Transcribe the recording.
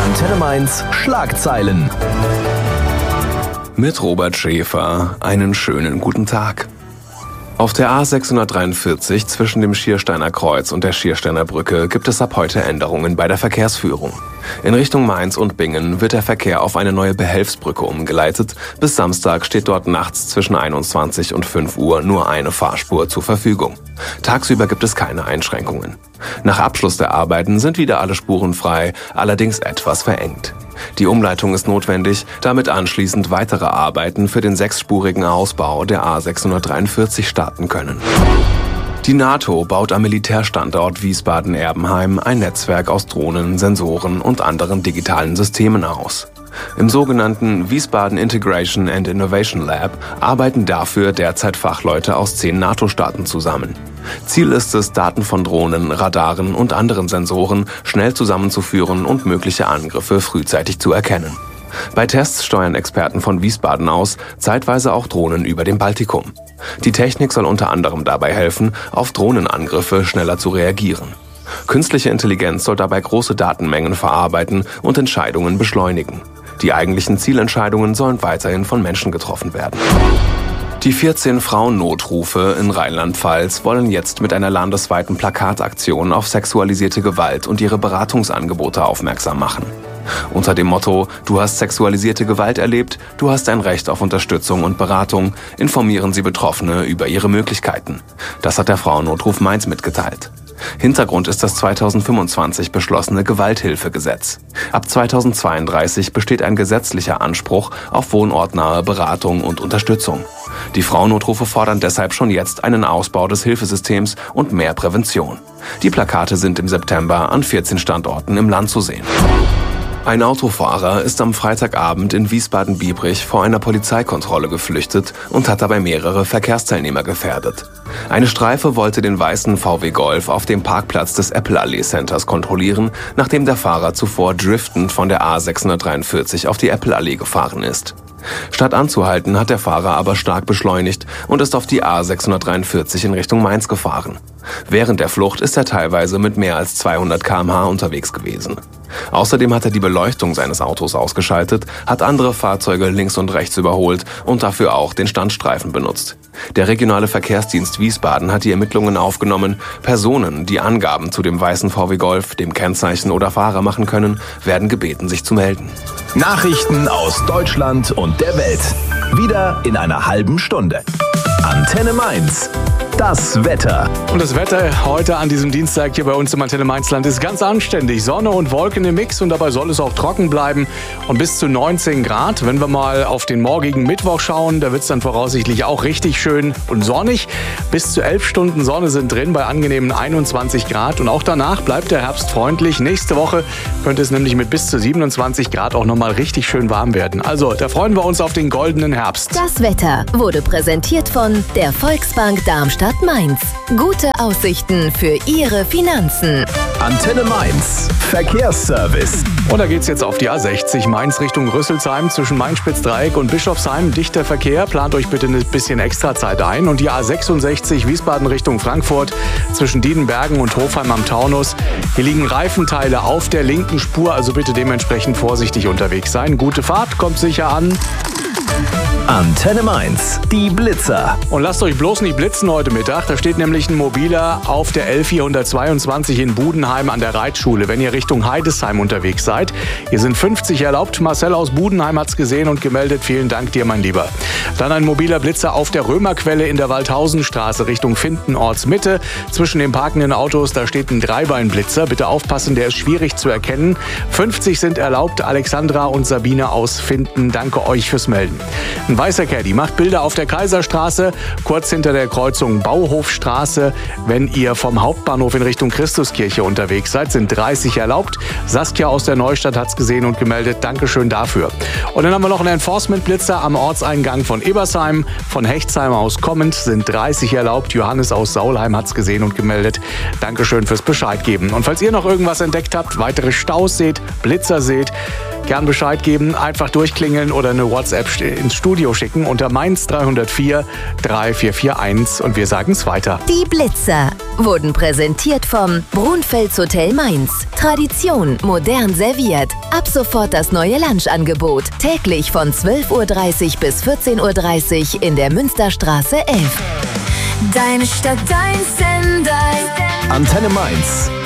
Antenne Mainz Schlagzeilen. Mit Robert Schäfer, einen schönen guten Tag. Auf der A643 zwischen dem Schiersteiner Kreuz und der Schiersteiner Brücke gibt es ab heute Änderungen bei der Verkehrsführung. In Richtung Mainz und Bingen wird der Verkehr auf eine neue Behelfsbrücke umgeleitet. Bis Samstag steht dort nachts zwischen 21 und 5 Uhr nur eine Fahrspur zur Verfügung. Tagsüber gibt es keine Einschränkungen. Nach Abschluss der Arbeiten sind wieder alle Spuren frei, allerdings etwas verengt. Die Umleitung ist notwendig, damit anschließend weitere Arbeiten für den 6-spurigen Ausbau der A643 starten können. Die NATO baut am Militärstandort Wiesbaden-Erbenheim ein Netzwerk aus Drohnen, Sensoren und anderen digitalen Systemen aus. Im sogenannten Wiesbaden Integration and Innovation Lab arbeiten dafür derzeit Fachleute aus 10 NATO-Staaten zusammen. Ziel ist es, Daten von Drohnen, Radaren und anderen Sensoren schnell zusammenzuführen und mögliche Angriffe frühzeitig zu erkennen. Bei Tests steuern Experten von Wiesbaden aus zeitweise auch Drohnen über dem Baltikum. Die Technik soll unter anderem dabei helfen, auf Drohnenangriffe schneller zu reagieren. Künstliche Intelligenz soll dabei große Datenmengen verarbeiten und Entscheidungen beschleunigen. Die eigentlichen Zielentscheidungen sollen weiterhin von Menschen getroffen werden. Die 14 Frauennotrufe in Rheinland-Pfalz wollen jetzt mit einer landesweiten Plakataktion auf sexualisierte Gewalt und ihre Beratungsangebote aufmerksam machen. Unter dem Motto „Du hast sexualisierte Gewalt erlebt, du hast ein Recht auf Unterstützung und Beratung“ informieren sie Betroffene über ihre Möglichkeiten. Das hat der Frauennotruf Mainz mitgeteilt. Hintergrund ist das 2025 beschlossene Gewalthilfegesetz. Ab 2032 besteht ein gesetzlicher Anspruch auf wohnortnahe Beratung und Unterstützung. Die Frauennotrufe fordern deshalb schon jetzt einen Ausbau des Hilfesystems und mehr Prävention. Die Plakate sind im September an 14 Standorten im Land zu sehen. Ein Autofahrer ist am Freitagabend in Wiesbaden-Biebrich vor einer Polizeikontrolle geflüchtet und hat dabei mehrere Verkehrsteilnehmer gefährdet. Eine Streife wollte den weißen VW Golf auf dem Parkplatz des Apple-Allee Centers kontrollieren, nachdem der Fahrer zuvor driftend von der A643 auf die Apple-Allee gefahren ist. Statt anzuhalten, hat der Fahrer aber stark beschleunigt und ist auf die A643 in Richtung Mainz gefahren. Während der Flucht ist er teilweise mit mehr als 200 km/h unterwegs gewesen. Außerdem hat er die Beleuchtung seines Autos ausgeschaltet, hat andere Fahrzeuge links und rechts überholt und dafür auch den Standstreifen benutzt. Der regionale Verkehrsdienst Wiesbaden hat die Ermittlungen aufgenommen. Personen, die Angaben zu dem weißen VW Golf, dem Kennzeichen oder Fahrer machen können, werden gebeten, sich zu melden. Nachrichten aus Deutschland und der Welt. Wieder in einer halben Stunde. Antenne Mainz. Das Wetter. Und das Wetter heute an diesem Dienstag hier bei uns im Antenne Mainzland ist ganz anständig. Sonne und Wolken im Mix und dabei soll es auch trocken bleiben und bis zu 19 Grad. Wenn wir mal auf den morgigen Mittwoch schauen, da wird es dann voraussichtlich auch richtig schön und sonnig. Bis zu 11 Stunden Sonne sind drin bei angenehmen 21 Grad und auch danach bleibt der Herbst freundlich. Nächste Woche könnte es nämlich mit bis zu 27 Grad auch nochmal richtig schön warm werden. Also, da freuen wir uns auf den goldenen Herbst. Das Wetter wurde präsentiert von der Volksbank Darmstadt-Mainz. Gute Aussichten für Ihre Finanzen. Antenne Mainz. Verkehrsservice. Und da geht's jetzt auf die A60 Mainz Richtung Rüsselsheim zwischen Main-Spitz-Dreieck und Bischofsheim. Dichter Verkehr, plant euch bitte ein bisschen extra Zeit ein. Und die A66 Wiesbaden Richtung Frankfurt zwischen Diedenbergen und Hofheim am Taunus. Hier liegen Reifenteile auf der linken Spur, also bitte dementsprechend vorsichtig unterwegs sein. Gute Fahrt, kommt sicher an. Antenne Mainz, die Blitzer. Und lasst euch bloß nicht blitzen heute Mittag. Da steht nämlich ein Mobiler auf der L422 in Budenheim an der Reitschule, wenn ihr Richtung Heidesheim unterwegs seid. Hier sind 50 erlaubt. Marcel aus Budenheim hat's gesehen und gemeldet. Vielen Dank dir, mein Lieber. Dann ein mobiler Blitzer auf der Römerquelle in der Waldhausenstraße Richtung Findenortsmitte. Zwischen den parkenden Autos, da steht ein Dreibeinblitzer. Bitte aufpassen, der ist schwierig zu erkennen. 50 sind erlaubt. Alexandra und Sabine aus Finden, danke euch fürs Melden. Ein weißer Caddy macht Bilder auf der Kaiserstraße, kurz hinter der Kreuzung Bauhofstraße. Wenn ihr vom Hauptbahnhof in Richtung Christuskirche unterwegs seid, sind 30 erlaubt. Saskia aus der Neustadt hat's gesehen und gemeldet. Dankeschön dafür. Und dann haben wir noch einen Enforcement-Blitzer am Ortseingang von Ebersheim. Von Hechtsheim aus kommend sind 30 erlaubt. Johannes aus Saulheim hat's gesehen und gemeldet. Dankeschön fürs Bescheid geben. Und falls ihr noch irgendwas entdeckt habt, weitere Staus seht, Blitzer seht, Gern Bescheid geben, einfach durchklingeln oder eine WhatsApp ins Studio schicken unter Mainz 304 3441 und wir sagen es weiter. Die Blitzer wurden präsentiert vom Brunfels Hotel Mainz. Tradition modern serviert. Ab sofort das neue Lunchangebot. Täglich von 12:30 Uhr bis 14:30 Uhr in der Münsterstraße 11. Deine Stadt, dein Sender. Antenne Mainz.